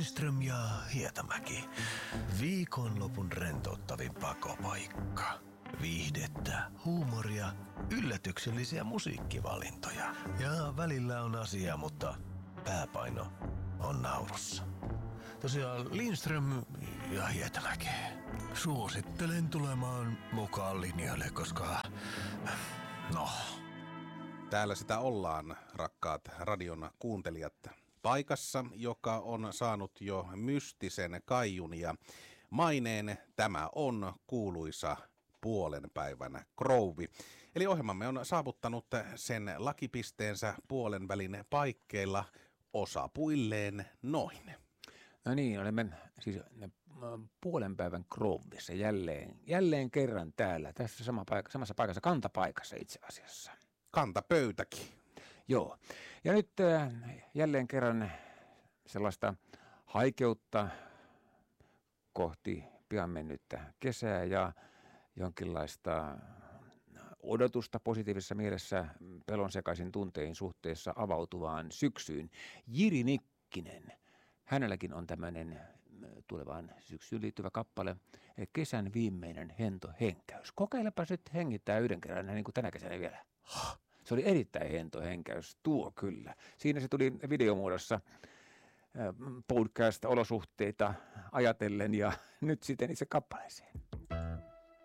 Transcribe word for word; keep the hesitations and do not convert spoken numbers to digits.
Lindström ja Hietamäki. Viikonlopun rentouttavin pakopaikka. Viihdettä, huumoria, yllätyksellisiä musiikkivalintoja. Ja välillä on asiaa, mutta pääpaino on naurussa. Tosiaan Lindström ja Hietamäki. Suosittelen tulemaan mukaan linjoille, koska... No... Täällä sitä ollaan, rakkaat radion kuuntelijat, paikassa, joka on saanut jo mystisen kaijun ja maineen. Tämä on kuuluisa puolen päivän krouvi. Eli ohjelmamme on saavuttanut sen lakipisteensä puolen välin paikkeilla osapuilleen noin. No niin, olemme siis puolen päivän krouvissa jälleen, jälleen kerran täällä, tässä sama paikka, samassa paikassa, kantapaikassa itse asiassa. Kantapöytäkin. Joo, ja nyt äh, jälleen kerran sellaista haikeutta kohti pian mennyttä kesää ja jonkinlaista odotusta positiivisessa mielessä pelon sekaisin tuntein suhteessa avautuvaan syksyyn. Jiri Nikkinen, hänelläkin on tämmöinen tulevaan syksyyn liittyvä kappale, Kesän viimeinen hento henkäys. Kokeilepa nyt hengittää yhden kerran, niin kuin tänä kesänä vielä. Se oli erittäin hento henkäys, tuo kyllä. Siinä se tuli videomuodossa podcast-olosuhteita ajatellen ja nyt sitten itse kappaleeseen.